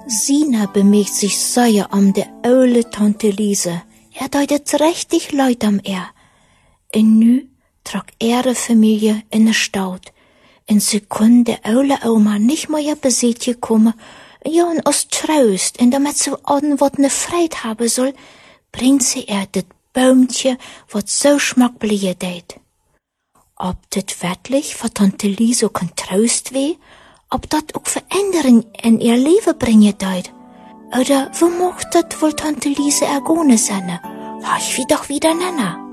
Sina bemägt sich sehr der oude Tante Lise. Deutet richtig leid am En nu trok de Familie in de Stadt. En ze kon de oude oma nicht mehr bezetje komen. Ja, en als troost, en damit ze an wat ne Freit haben soll, bringt ze dit Baumtje, wat so schmackblie deed. Ob dit wirklich voor Tante Lise kan troost weh, ob dat ook Veränderung in ihr Leben bringen deed. Oder wo mocht dat wohl Tante Lise ergone sein? Ich will doch wieder nennen.